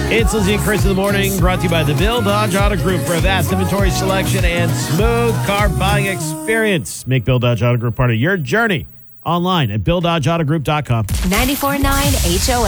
It's Lizzie and Chris in the morning, brought to you by the Bill Dodge Auto Group for a vast inventory selection and smooth car buying experience. Make Bill Dodge Auto Group part of your journey online at BillDodgeAutoGroup.com. 94.9 HOA.